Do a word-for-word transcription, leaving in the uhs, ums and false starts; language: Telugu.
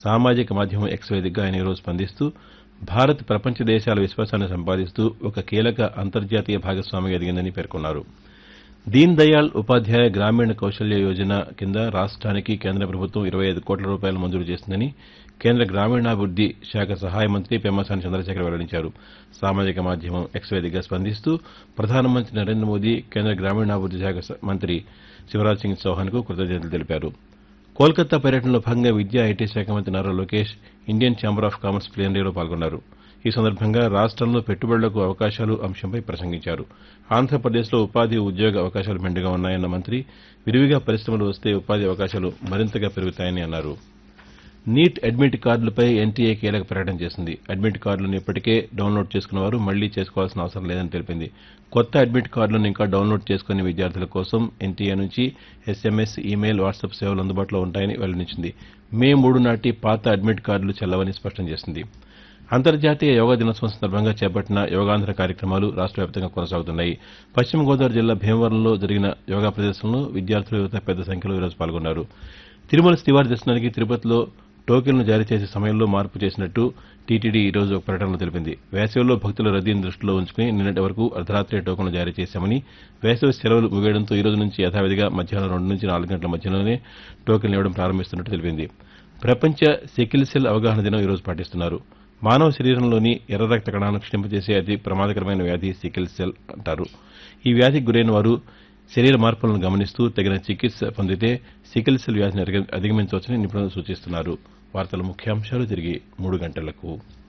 సామాజిక మాధ్యమం ఎక్స్ వేదికగా ఆయన ఈరోజు స్పందిస్తూ భారత్ ప్రపంచ దేశాల విశ్వాసాన్ని సంపాదిస్తూ ఒక కీలక అంతర్జాతీయ భాగస్వామిగా ఎదిగిందని పేర్కొన్నారు. దీన్ దయాళ్ ఉపాధ్యాయ గ్రామీణ కౌశల్య యోజన కింద రాష్ట్రానికి కేంద్ర ప్రభుత్వం ఇరవై ఐదు కోట్ల రూపాయలు మంజూరు చేసిందని కేంద్ర గ్రామీణాభివృద్ది శాఖ సహాయ మంత్రి పెమ్మసాని చంద్రశేఖర్ వెల్లడించారు. సామాజిక మాధ్యమం ఎక్స్ వేదికగా స్పందిస్తూ ప్రధానమంత్రి నరేంద్ర మోదీ కేంద్ర గ్రామీణాభివృద్ది శాఖ మంత్రి శివరాజ్ సింగ్ చౌహాన్కు కృతజ్ఞతలు తెలిపారు. కోల్కతా పర్యటనలో భాగంగా విద్యా ఐటీ శాఖ మంత్రి Nara Lokesh Indian chamber of commerce ప్లీనరీలో పాల్గొన్నారు. ఈ సందర్భంగా రాష్టంలో పెట్టుబడులకు అవకాశాలు అంశంపై ప్రసంగించారు. ఆంధ్రప్రదేశ్లో ఉపాధి ఉద్యోగ అవకాశాలు మెండుగా ఉన్నాయన్న మంత్రి విరివిగా పరిశ్రమలు వస్తే ఉపాధి అవకాశాలు మరింతగా పెరుగుతాయని అన్నారు. నీట్ అడ్మిట్ కార్డులపై ఎన్టీఏ కీలక ప్రకటన చేసింది. అడ్మిట్ కార్డులను ఇప్పటికే డౌన్లోడ్ చేసుకున్న వారు మళ్లీ చేసుకోవాల్సిన అవసరం లేదని తెలిపింది. కొత్త అడ్మిట్ కార్డులను ఇంకా డౌన్లోడ్ చేసుకునే విద్యార్థుల కోసం ఎన్టీఏ నుంచి ఎస్ఎంఎస్, ఈమెయిల్, వాట్సాప్ సేవలు అందుబాటులో ఉంటాయని వెల్లడించింది. మే మూడు నాటి పాత అడ్మిట్ కార్డులు చెల్లవని స్పష్టం చేసింది. అంతర్జాతీయ యోగా దినోత్సవం సందర్భంగా చేపట్టిన యోగాంధ్ర కార్యక్రమాలు రాష్ట వ్యాప్తంగా కొనసాగుతున్నాయి. పశ్చిమ గోదావరి జిల్లా భీమవరంలో జరిగిన యోగా ప్రదర్శనలో విద్యార్థులు, యువత పెద్ద సంఖ్యలో ఈరోజు పాల్గొన్నారు. తిరుమల శ్రీవారి దర్శనానికి తిరుపతిలో టోకెన్లు జారీ చేసే సమయంలో మార్పు చేసినట్టు టీటీడీ ఈ రోజు ఒక ప్రకటనలో తెలిపింది. వేసవిలో భక్తుల రద్దీని దృష్టిలో ఉంచుకుని నిన్నటి వరకు అర్ధరాత్రే టోకెన్లు జారీ చేశామని, వేసవి సెలవులు ముగియడంతో ఈ రోజు నుంచి యథావిధిగా మధ్యాహ్నం రెండు నుంచి నాలుగు గంటల మధ్యలోనే టోకెన్లు ఇవ్వడం ప్రారంభిస్తున్నట్టు తెలిపింది. ప్రపంచ సికిల్ సెల్ అవగాహన దినం ఈ రోజు పాటిస్తున్నారు. మానవ శరీరంలోని ఎర్ర రక్త కణాలను క్షీణింపజేసే అతి ప్రమాదకరమైన వ్యాధి సికిల్ సెల్ అంటారు. ఈ వ్యాధికి గురైన వారు శరీర మార్పులను గమనిస్తూ తగిన చికిత్స పొందితే సికిల్ సెల్ వ్యాధిని అధిగమించవచ్చని నిపుణులు సూచిస్తున్నారు. వార్తల ముఖ్యాంశాలు తిరిగి మూడు గంటలకు.